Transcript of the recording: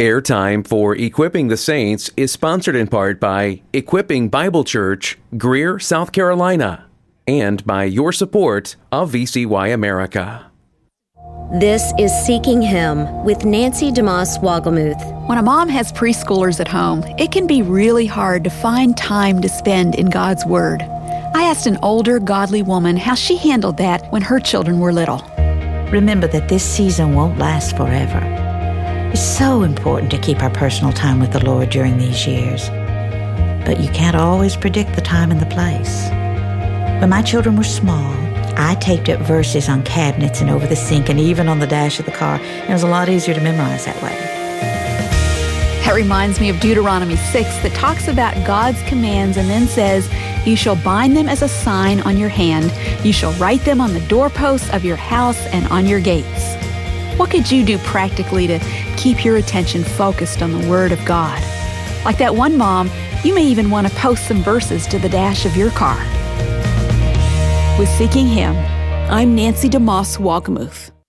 Airtime for Equipping the Saints is sponsored in part by Equipping Bible Church, Greer, South Carolina, and by your support of VCY America. This is Seeking Him with Nancy DeMoss Wogelmuth. When a mom has preschoolers at home, it can be really hard to find time to spend in God's Word. I asked an older, godly woman how she handled that when her children were little. Remember that this season won't last forever. It's so important to keep our personal time with the Lord during these years. But you can't always predict the time and the place. When my children were small, I taped up verses on cabinets and over the sink and even on the dash of the car. It was a lot easier to memorize that way. That reminds me of Deuteronomy 6 that talks about God's commands and then says, "You shall bind them as a sign on your hand. You shall write them on the doorposts of your house and on your gates." What could you do practically to keep your attention focused on the Word of God? Like that one mom, you may even want to post some verses to the dash of your car. With Seeking Him, I'm Nancy DeMoss Wogelmuth.